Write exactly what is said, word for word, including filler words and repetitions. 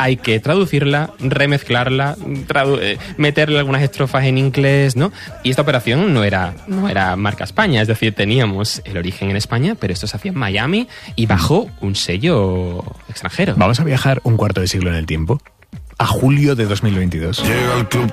hay que traducirla, remezclarla, tradu- eh, meterle algunas estrofas en inglés, ¿no? Y esta operación no era, no era marca España, es decir, teníamos el origen en España, pero esto se hacía en Miami y bajo un sello extranjero. Vamos a viajar un cuarto de siglo en el tiempo, a julio de dos mil veintidós. Llega al club